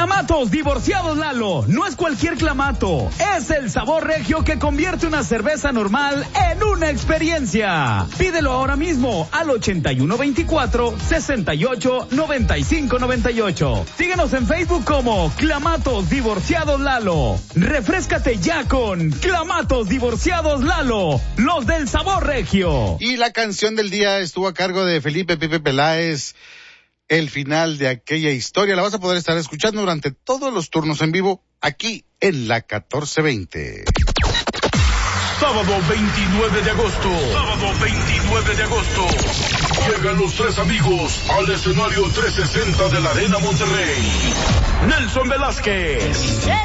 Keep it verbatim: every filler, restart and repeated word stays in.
Clamatos Divorciados Lalo. No es cualquier clamato. Es el sabor regio que convierte una cerveza normal en una experiencia. Pídelo ahora mismo al ochenta y uno veinticuatro, sesenta y ocho, noventa y cinco noventa y ocho. Síguenos en Facebook como Clamatos Divorciados Lalo. Refréscate ya con Clamatos Divorciados Lalo. Los del sabor regio. Y la canción del día estuvo a cargo de Felipe Pipe Peláez. El final de aquella historia la vas a poder estar escuchando durante todos los turnos en vivo aquí en la catorce veinte. Sábado veintinueve de agosto. Sábado veintinueve de agosto. Llegan los tres amigos al escenario trescientos sesenta de la Arena Monterrey. Nelson Velázquez.